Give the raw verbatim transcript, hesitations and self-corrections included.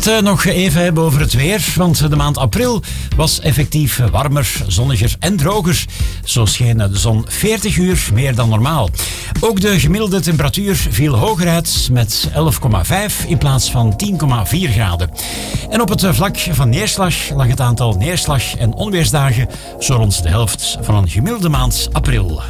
het uh, nog even hebben over het weer, want de maand april was effectief warmer, zonniger en droger. Zo scheen de zon veertig uur meer dan normaal. Ook de gemiddelde temperatuur viel hoger uit met elf komma vijf in plaats van tien komma vier graden. En op het vlak van neerslag lag het aantal neerslag- en onweersdagen zo rond de helft van een gemiddelde maand april.